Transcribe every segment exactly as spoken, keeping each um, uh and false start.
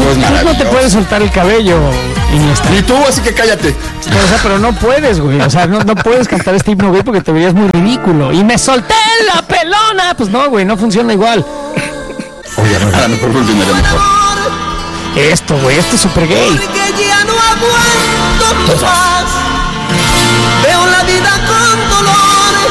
es Tú maravilloso. no te puedes soltar el cabello, Iniesta. Ni tú, así que cállate. Pero, o sea, pero no puedes, güey. O sea, no, no puedes cantar este himno, güey, porque te verías muy ridículo. Y me solté la pelona. Pues no, güey, no funciona igual. Oye, a lo mejor funcionaría mejor. Esto, güey, esto es súper gay. Porque ya no aguanto más. Veo la vida con dolor.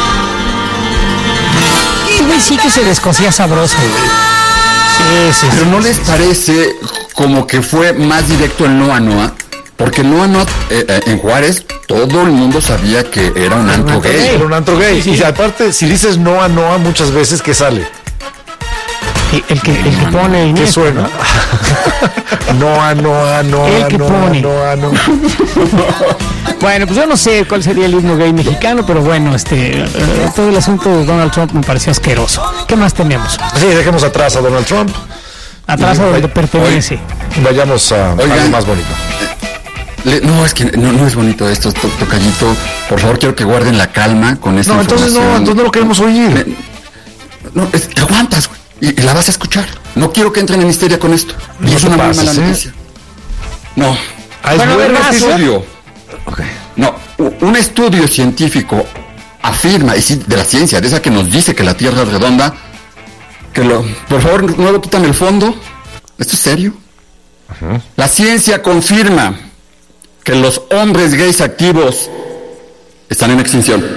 Este güey sí que se descosía sabroso, güey. Sí, sí, Pero sí. ¿no les parece como que fue más directo el Noa Noa? Porque Noa Noa eh, eh, en Juárez todo el mundo sabía que era un antro gay. Era un antro gay. Sí, sí. Y aparte, si dices Noa Noa, muchas veces, ¿qué sale? El, el que, el que pone ¿Qué Iniesta, suena? ¿no? Noa Noa Noa El que Noa pone. Noa Noa. Bueno, pues yo no sé cuál sería el himno gay mexicano, pero bueno, este, eh, todo el asunto de Donald Trump me pareció asqueroso. ¿Qué más tenemos? Sí, dejemos atrás a Donald Trump. Atrás a donde Oye, pertenece. Vayamos a Oigan. algo más bonito. Le- no, es que no, no es bonito esto, to- tocallito. Por favor, quiero que guarden la calma con esta No, entonces no, información. entonces no lo queremos oír. Me- No, es- te aguantas, güey. Y, y la vas a escuchar. No quiero que entren en histeria con esto. Y No es te una muy pases, mala ¿eh? noticia. No. Ah, es Bueno, a ver, bueno, vas, sí, Un sí. estudio. No, u- un estudio científico afirma, y sí, de la ciencia, de esa que nos dice que la Tierra es redonda, que lo, por favor, no lo quitan el fondo. ¿Esto es serio? La ciencia confirma que los hombres gays activos están en extinción.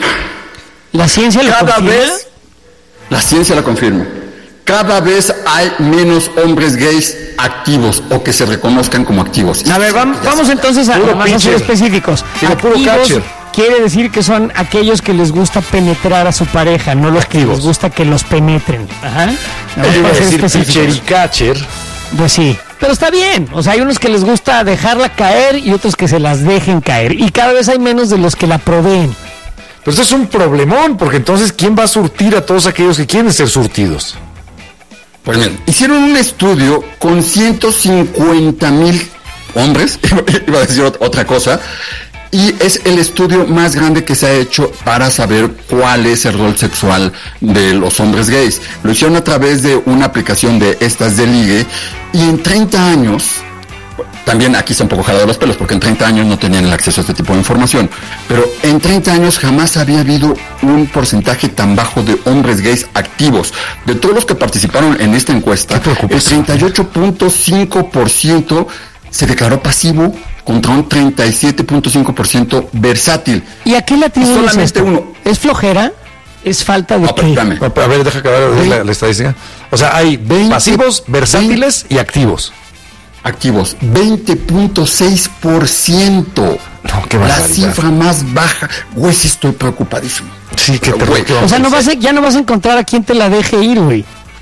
La ciencia lo Cada confirma. vez, la ciencia la confirma. Cada vez hay menos hombres gays activos o que se reconozcan como activos. A ver, vam- vamos entonces a, Puro vamos a ser pitcher. específicos. Digo, puro Activos catcher. quiere decir que son aquellos que les gusta penetrar a su pareja, no los que les gusta que los penetren. Ajá. Vamos Iba a a ser decir pitcher y específicos. catcher. Pues sí, pero está bien. O sea, hay unos que les gusta dejarla caer y otros que se las dejen caer. Y cada vez hay menos de los que la proveen. Pero esto es un problemón, porque entonces, ¿quién va a surtir a todos aquellos que quieren ser surtidos? Pues miren, hicieron un estudio con ciento cincuenta mil hombres, iba a decir ot- otra cosa, y es el estudio más grande que se ha hecho para saber cuál es el rol sexual de los hombres gays. Lo hicieron a través de una aplicación de estas de ligue, y en treinta años, también aquí está un poco jalado de los pelos, porque en treinta años no tenían el acceso a este tipo de información, pero en treinta años jamás había habido un porcentaje tan bajo de hombres gays activos. De todos los que participaron en esta encuesta, el treinta y ocho punto cinco por ciento se declaró pasivo contra un treinta y siete punto cinco por ciento versátil. ¿Y a qué le atribuyes Solamente esto? uno. ¿Es flojera? ¿Es falta de No, pero qué? espérame. A ver, deja acabar de ver la, la estadística. O sea, hay veinte, pasivos, versátiles y activos. Activos, veinte punto seis por ciento. No, qué La barbaridad. cifra más baja. Güey, sí estoy preocupadísimo. Sí, qué Pero, güey, terror. O sea, no vas a- ya no vas a encontrar a quien te la deje ir, güey.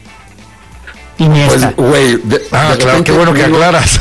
Iniesta. Pues, güey, de- Ah, de claro, repente qué bueno que digo- aclaras.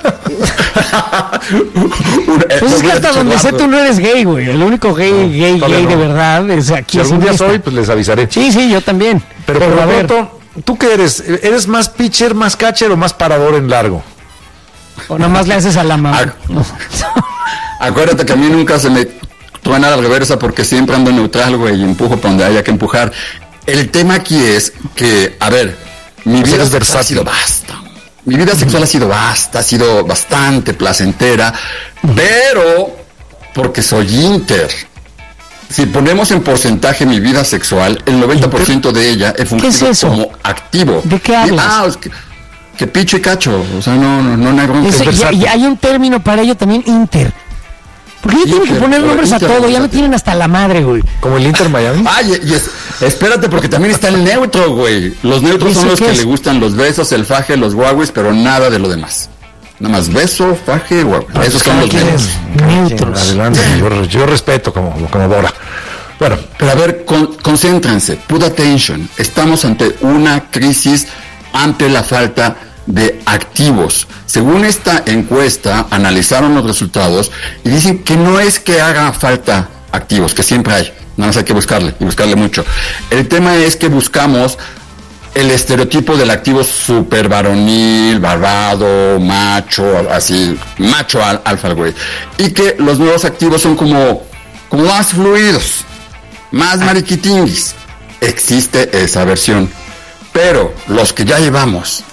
Un- eh, Pues lo es que hubiera hasta dicho donde sé Eduardo. tú no eres gay, güey. El único gay, gay, todavía gay de no. verdad es aquí. Si es algún día Iniesta. soy, pues les avisaré. Sí, sí, yo también. Pero, por a lo ver, pronto, ¿tú qué eres? ¿Eres más pitcher, más catcher o más parador en largo? o nomás le haces a la mano. Acuérdate que a mí nunca se me truena la reversa porque siempre ando neutral, güey, y empujo para donde haya que empujar. El tema aquí es que, a ver, mi sea, vida eres sexual ha sido basta. Mi vida sexual ha sido basta, ha sido bastante placentera, pero porque soy inter. Si ponemos en porcentaje mi vida sexual, el noventa por ciento de ella he fungido eso? como activo. ¿De qué hablas? Ah, es que, que picho y cacho, o sea, no, no, no, no hay bronca. Ese- Es y, versátil. y hay un término para ello también, Inter. ¿Por qué ya tienen que Inter, poner pero nombres a Inter, todo? Ya me versátil. tienen hasta la madre, güey. Como el Inter Miami. Ay, y es- espérate, porque también está el neutro, güey. Los neutros son ¿Eso los qué que es? le gustan los besos, el faje, los guaguis, pero nada de lo demás. Nada más beso, faje, guagui. Esos son cada los quien neutros. es neutros. Adelante, yo, yo respeto como, como Bora. Bueno, Pero a ver, con- concéntrense, put attention. Estamos ante una crisis ante la falta de activos. Según esta encuesta, analizaron los resultados y dicen que no es que haga falta activos, que siempre hay. Nada más hay que buscarle y buscarle mucho. El tema es que buscamos el estereotipo del activo super varonil, barbado, macho, así, macho al, alfa, güey. Y que los nuevos activos son como, como más fluidos, más mariquitinguis. Existe esa versión. Pero los que ya llevamos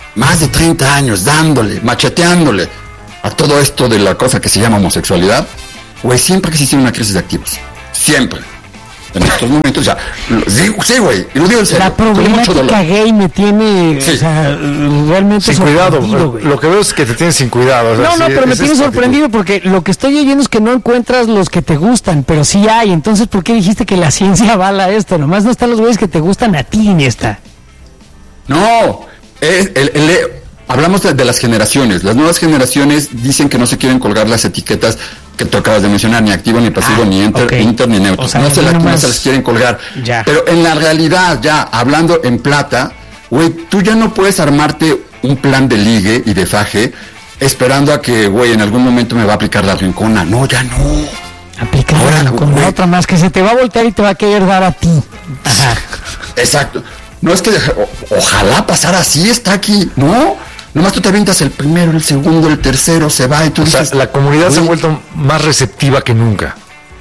más de treinta años dándole, macheteándole a todo esto de la cosa que se llama homosexualidad, güey, siempre que existe una crisis de activos. Siempre. En estos momentos ya. Sí, sí, güey. Y lo digo en serio. La problemática gay me tiene, sí. o sea, realmente sin cuidado. Güey. Lo que veo es que te tienes sin cuidado. O sea, no, no, sí, pero me tiene es sorprendido actitud. porque lo que estoy oyendo es que no encuentras los que te gustan, pero sí hay. Entonces, ¿por qué dijiste que la ciencia avala esto? Nomás no están los güeyes que te gustan a ti, Iniesta. No, es el, el, el, hablamos de, de las generaciones. Las nuevas generaciones dicen que no se quieren colgar las etiquetas que tú acabas de mencionar, ni activo, ni pasivo, ah, ni inter, okay. inter, ni neutro. O sea, no, se la, no se las quieren colgar. Ya. Pero en la realidad, ya, hablando en plata, güey, tú ya no puedes armarte un plan de ligue y de faje esperando a que, güey, en algún momento me va a aplicar la rincona. No, ya no. Aplicar con la otra más, que se te va a voltear y te va a querer dar a ti. Ajá. Exacto. No es que o, ojalá pasara así, está aquí. No. Nomás tú te avientas el primero, el segundo, el tercero, se va y tú dices... O sea, la comunidad se ha vuelto más receptiva que nunca.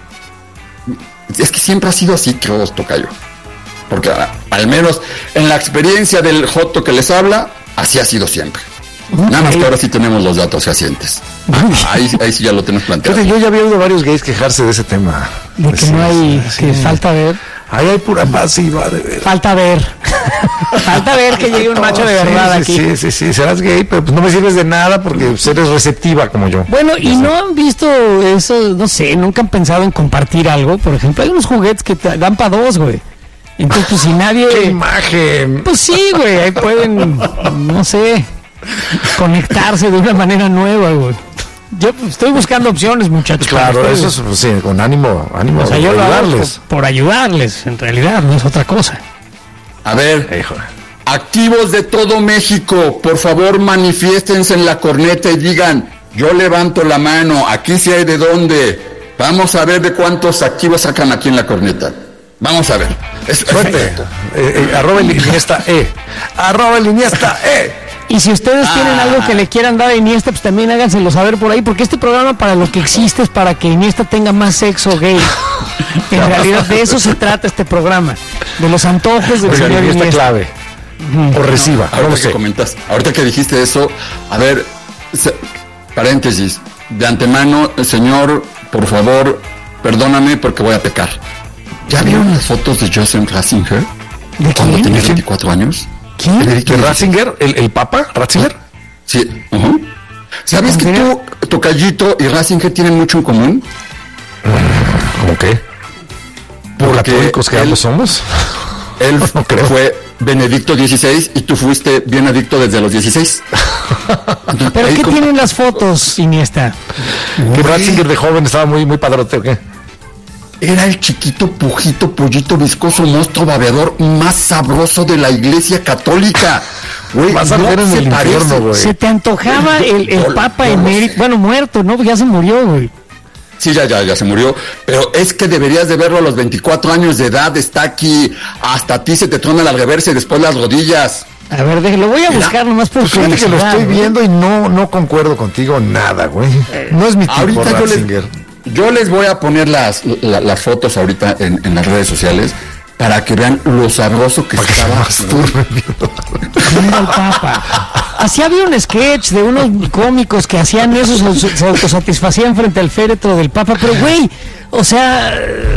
Es que siempre ha sido así, creo, tocayo. Porque a, al menos en la experiencia del joto que les habla, así ha sido siempre. Okay. Nada más que ahora sí tenemos los datos fehacientes. Ahí, ahí sí ya lo tenemos planteado. Yo ya había oído varios gays quejarse de ese tema. De que sí, no hay... Sí, que sí. Falta ver... Ahí hay pura pasiva de ver. Falta ver. Falta ver que llegue un macho de verdad sí, aquí. Sí, sí, sí, serás gay, pero pues no me sirves de nada porque eres receptiva como yo. Bueno, y no han visto eso, no sé, nunca han pensado en compartir algo. Por ejemplo, hay unos juguetes que te dan para dos, güey. Entonces, pues si nadie... ¡Qué imagen! Pues sí, güey, ahí pueden, no sé, conectarse de una manera nueva, güey. Yo estoy buscando opciones, muchachos. Claro, eso es, pues, sí, con ánimo, ánimo o sea, de yo ayudarles. Por, por ayudarles, en realidad, no es otra cosa. A ver, hijo. Activos de todo México, por favor manifiéstense en la corneta y digan, yo levanto la mano, aquí sí hay de dónde. Vamos a ver de cuántos activos sacan aquí en la corneta. Vamos a ver. Es, Suerte. Eh, eh, arroba el Iniesta E. Arroba el Iniesta E. Y si ustedes ah. tienen algo que le quieran dar a Iniesta, pues también háganselo saber por ahí, porque este programa para lo que existe es para que Iniesta tenga más sexo gay. En realidad de eso se trata este programa, de los antojos del Oiga, señor Iniesta. Iniesta. Clave. Uh-huh. O reciba. No, ahorita, no que sé. comentas, ahorita que dijiste eso, a ver, se, paréntesis, de antemano, señor, por favor, perdóname porque voy a pecar. ¿Ya vieron las fotos de Joseph Ratzinger? ¿De cuando quién? tenía veinticuatro años. ¿Quién? ¿De Ratzinger? ¿El, el Papa? ¿Ratzinger? Sí. Uh-huh. ¿Sabes que tú, Tocayito y Ratzinger tienen mucho en común? ¿Cómo qué? ¿Por católicos que ambos somos? Él no creo. Fue Benedicto dieciséis y tú fuiste bien adicto desde los dieciséis. Entonces, ¿pero qué como... tienen las fotos, Iniesta? ¿Que Ratzinger de joven estaba muy, muy padrote o qué? Era el chiquito, pujito, pollito, viscoso, monstruo, babeador más sabroso de la iglesia católica. Güey, vas a no ver en se el parece. infierno, güey. Se te antojaba el, el Papa no, emérito, no bueno, muerto, ¿no? Ya se murió, güey. Sí, ya, ya, ya se murió. Pero es que deberías de verlo a los veinticuatro años de edad. Está aquí. Hasta a ti se te trona la reversa y después las rodillas. A ver, déjalo, lo voy a buscar Mira, nomás por pues fíjate que lo estoy viendo y no, no concuerdo contigo nada, güey. No es mi tipo, ahorita Ratzinger. Yo les, yo les voy a poner las, la, las fotos ahorita en, en las redes sociales para que vean lo sabroso que para estaba. Viendo al Papa. Así había un sketch de unos cómicos que hacían eso, se autosatisfacían frente al féretro del Papa, pero güey, o sea,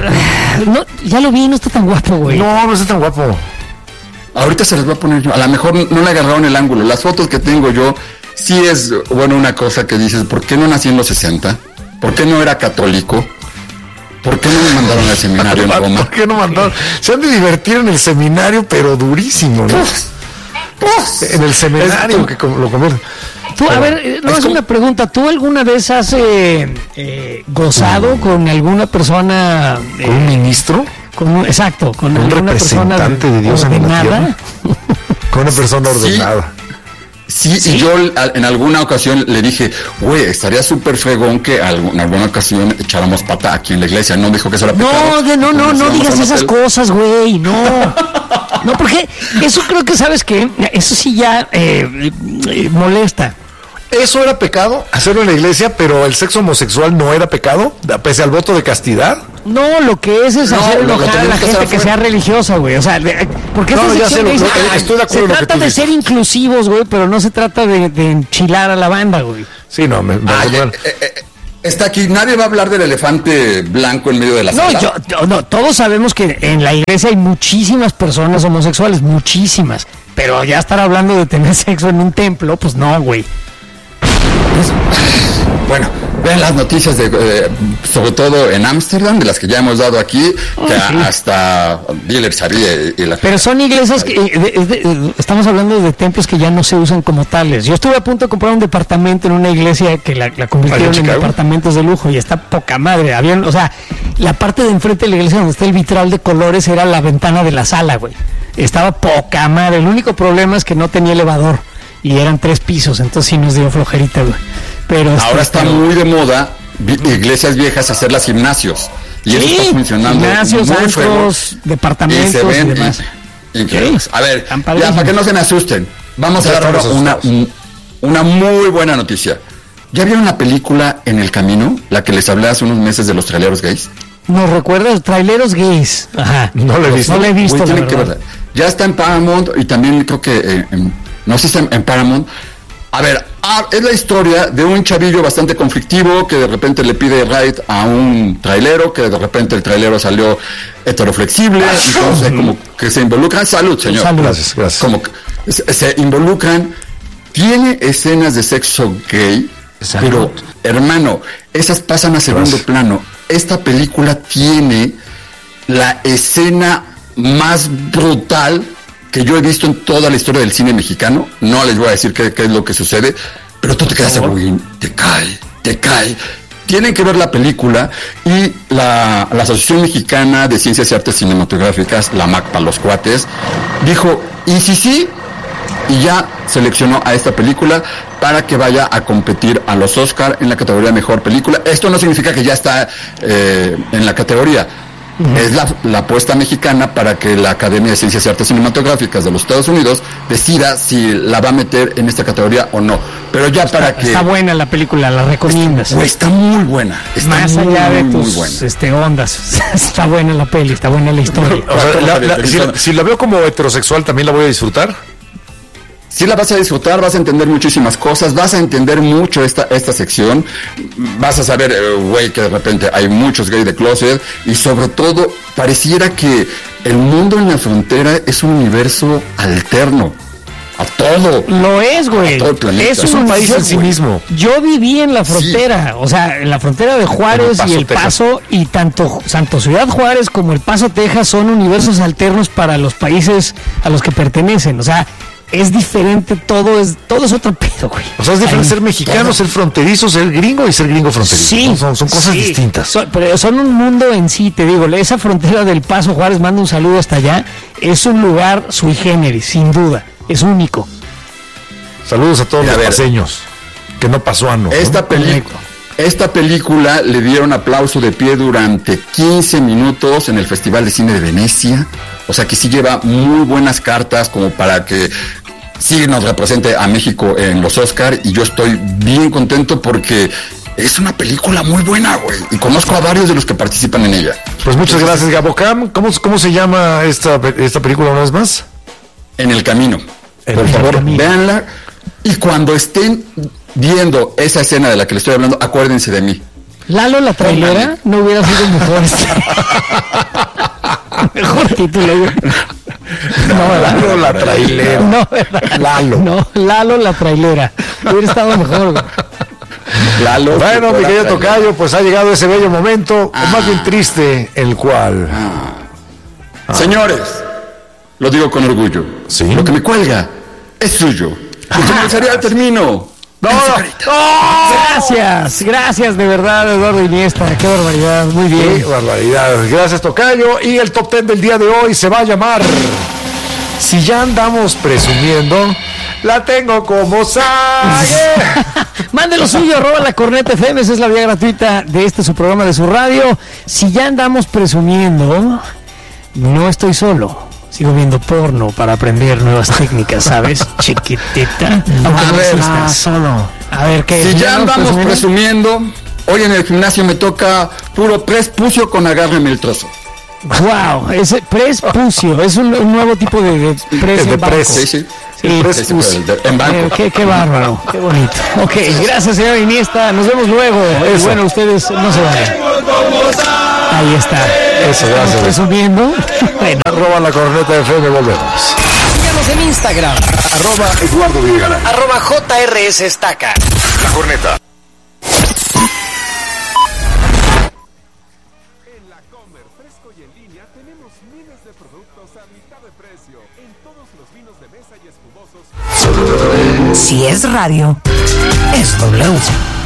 no, ya lo vi, no está tan guapo, güey. No, no está tan guapo. Ahorita se les va a poner yo. A lo mejor no le agarraron el ángulo. Las fotos que tengo yo, sí es, bueno, una cosa que dices, ¿por qué no nací en los sesenta? ¿Por qué no era católico? ¿Por qué no me mandaron al seminario en Roma? ¿Por qué no mandaron? Se han de divertir en el seminario, pero durísimo, ¿no? Pues, pues, en el seminario es, que lo convierten. Tú, a ver, no es, es una pregunta. ¿Tú alguna vez has eh, eh, gozado no. con alguna persona? ¿Con eh, un ministro? Con un, exacto, con un alguna persona representante de Dios en la tierra. Con una persona ordenada. Sí, sí, y yo en alguna ocasión le dije, güey, estaría súper fregón que en alguna ocasión echáramos pata aquí en la iglesia. No dijo que eso era pecado. No, de, no, no, no digas esas cosas, güey, no. No, porque eso creo que, ¿sabes qué? Eso sí ya eh, eh, molesta. ¿Eso era pecado? Hacerlo en la iglesia, pero el sexo homosexual no era pecado, pese al voto de castidad. No, lo que es es No, hacer lo- lo enojar a la tenemos que gente hacer que afuera. sea religiosa, güey. O sea, de- porque No, esta ya sección sé, de- lo- lo- estoy de acuerdo se en lo que trata tú de dices. ser inclusivos, güey, pero no se trata de, de enchilar a la banda, güey. Sí, no, me, me Ay, bueno. eh, eh, eh, está aquí, nadie va a hablar del elefante blanco en medio de la No, sala. yo, yo- no, todos sabemos que en la iglesia hay muchísimas personas homosexuales, muchísimas. Pero ya estar hablando de tener sexo en un templo, pues no, güey. Bueno, vean las noticias de, eh, sobre todo en Ámsterdam, de las que ya hemos dado aquí, que sí. hasta Diller sabía y, y la Pero son iglesias que, eh, de- de- de- estamos hablando de templos que ya no se usan como tales. Yo estuve a punto de comprar un departamento en una iglesia que la, la convirtieron ¿Allá en en Chicago? departamentos de lujo y está poca madre. Habían, o sea, la parte de enfrente de la iglesia donde está el vitral de colores era la ventana de la sala, güey. Estaba poca madre. El único problema es que no tenía elevador y eran tres pisos, entonces sí nos dio flojerita, güey. Pero Ahora este, está pero- muy de moda vi- iglesias viejas hacerlas gimnasios. Y eso Sí, está funcionando. gimnasios, muy antros, fregón. departamentos Y se ven y demás. in- increíbles. Sí, A ver, están ya padrísimos. para que no se me asusten, vamos a Ya dar ahora estamos una, asustados. una muy buena noticia. ¿Ya vieron la película En el Camino? La que les hablé hace unos meses de los traileros gays. ¿Nos recuerdas? Traileros gays. Ajá. No lo he visto. No lo he visto, Güey, la tienen que verdad. verla. Ya está en Paramount y también creo que eh, en- no sé si está en Paramount. A ver, ah, es la historia de un chavillo bastante conflictivo que de repente le pide ride a un trailero, que de repente el trailero salió heteroflexible, entonces como que se involucran. Salud, señor. Salud. Gracias, gracias. Como que se, se involucran. Tiene escenas de sexo gay, Exacto. pero hermano, esas pasan a segundo Gracias. plano. Esta película tiene la escena más brutal que yo he visto en toda la historia del cine mexicano. No les voy a decir qué, qué es lo que sucede, pero tú te quedas, güey, te cae, te cae. Tienen que ver la película y la, la Asociación Mexicana de Ciencias y Artes Cinematográficas, la MACPA, los cuates, dijo, y si sí, y ya seleccionó a esta película para que vaya a competir a los Oscar en la categoría Mejor Película. Esto no significa que ya está eh, en la categoría. Es la, la apuesta mexicana para que la Academia de Ciencias y Artes Cinematográficas de los Estados Unidos decida si la va a meter en esta categoría o no. Pero ya para que... Está buena la película, la recomiendas. Güey, está muy buena. Está Más muy, allá de muy, muy tus buena. este, ondas. Está buena la peli, está buena la historia. O sea, la- la- si, si la veo como heterosexual, ¿también la voy a disfrutar? Sí la vas a disfrutar, vas a entender muchísimas cosas, vas a entender mucho esta, esta sección, vas a saber, eh, güey, que de repente hay muchos gays de closet y sobre todo pareciera que el mundo en la frontera es un universo alterno a todo. Lo es, güey. A todo el planeta. Es Es un país yo, en sí güey, mismo. Yo viví en la frontera, o sea, en la frontera de Juárez Paso, y El Texas. Paso, y tanto Santo Ciudad Juárez como El Paso, Texas, son universos alternos para los países a los que pertenecen. O sea, es diferente, todo es todo es otro pedo, güey. O sea, es diferente Ahí. ser mexicano, ser fronterizo, ser gringo y ser gringo fronterizo. Sí, ¿no? Son, son cosas sí. distintas. Son, pero son un mundo en sí, te digo. Esa frontera del Paso Juárez, mando un saludo hasta allá. Es un lugar sui generis, sin duda. Es único. Saludos a todos Mira, los a ver. paseños. Que no pasó ano. ¿no? Esta, peli- Correcto. esta película le dieron aplauso de pie durante quince minutos en el Festival de Cine de Venecia. O sea que sí lleva muy buenas cartas como para que sí nos represente a México en los Oscar. Y yo estoy bien contento porque es una película muy buena, güey. Y conozco a varios de los que participan en ella. Pues muchas gracias, Gabo Cam. ¿Cómo, cómo se llama esta, pe- esta película una vez más? En el camino. En Por el favor, camino. véanla. Y cuando estén viendo esa escena de la que les estoy hablando, acuérdense de mí. Lalo la trailera no hubiera sido mejor. Mejor título, güey. No, ¿verdad? Lalo la trailera. No, ¿verdad? Lalo. No, Lalo la trailera. Hubiera estado mejor, güey. Lalo, Bueno, mi que querido fuera Tocayo, pues ha llegado ese bello momento, o Ah. más bien triste, el cual... Señores, lo digo con orgullo. Sí. Lo que me cuelga es suyo. Y como el cereal termino. ¡No! en su ¡No! carita. Gracias, gracias de verdad, Eduardo Iniesta. Qué barbaridad, muy ¡Qué bien. barbaridad! Gracias, Tocayo. Y el top ten del día de hoy se va a llamar... Si ya andamos presumiendo, la tengo como sague. Mande lo suyo, arroba la corneta F M, esa es la vía gratuita de este su programa de su radio. Si ya andamos presumiendo, no estoy solo. Sigo viendo porno para aprender nuevas técnicas, ¿sabes? Chiquitita. Aunque A no ver, existas. solo. A ver, ¿qué? Si ya andamos presumiendo, hoy en el gimnasio me toca puro prespucio con agárrame el trozo. Wow, ese prespucio, es un, un nuevo tipo de, de pres de en banco. pres, Sí, sí. Sí, prespucio. El de- en banco. Eh, qué, qué bárbaro, qué bonito. Ok, gracias señor Iniesta, nos vemos luego. Y Eso. bueno, ustedes no se vayan. Ahí está. Eso, gracias. Presumiendo. Bueno. Arroba la corneta de F M, volvemos. Síganos en Instagram, Arroba Eduardo Villarán. arroba J R S Estaca. La corneta. En la Comer Fresco y en línea tenemos miles de productos a mitad de precio en todos los vinos de mesa y espumosos. Si es radio, es W.